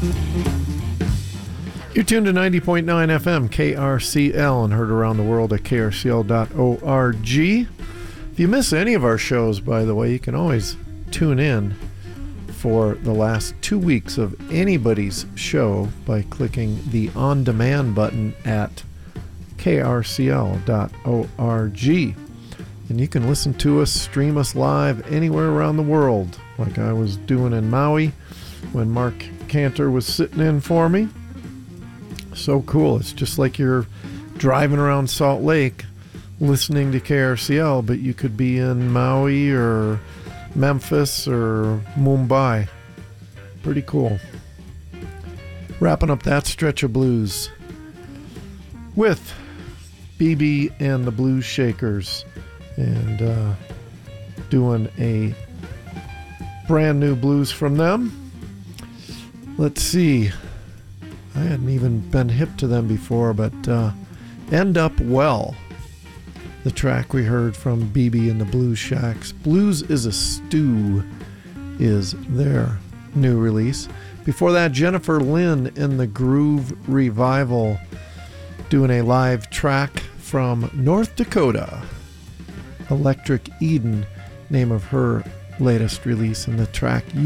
You're tuned to 90.9 FM KRCL and heard around the world at krcl.org. If you miss any of our shows, by the way, you can always tune in for the last 2 weeks of anybody's show by clicking the On Demand button at krcl.org. And you can listen to us, stream us live anywhere around the world, like I was doing in Maui when Mark Cantor was sitting in for me. So cool. It's just like you're driving around Salt Lake listening to KRCL, but you could be in Maui or Memphis or Mumbai. Pretty cool. Wrapping up that stretch of blues with BB and the Blues Shakers, and doing a brand new blues from them. Let's see. I hadn't even been hip to them before, but End Up Well, the track we heard from BB and the Blues Shacks. Blues is a Stew is their new release. Before that, Jennifer Lynn and the Groove Revival doing a live track from North Dakota. Electric Eden, name of her latest release, and the track